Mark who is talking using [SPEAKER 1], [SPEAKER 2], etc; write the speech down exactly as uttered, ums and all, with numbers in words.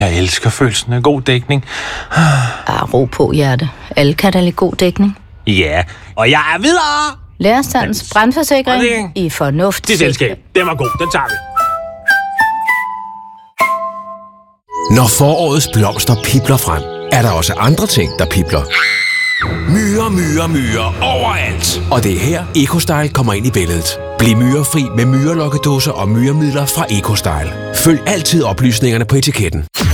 [SPEAKER 1] Jeg elsker følelsen af god dækning.
[SPEAKER 2] Ah, ro på, hjerte. Alle kan da lide god dækning.
[SPEAKER 1] Ja, og jeg er videre!
[SPEAKER 2] Lærerstandens brandforsikring i fornuft.
[SPEAKER 1] Det selskab, den var god, den tager vi.
[SPEAKER 3] Når forårets blomster pibler frem, er der også andre ting, der pibler. Myrer, myrer, myrer overalt. Og det er her, EcoStyle kommer ind i billedet. Bliv myrefri med myrelokkedåser og myremidler fra EcoStyle. Følg altid oplysningerne på etiketten.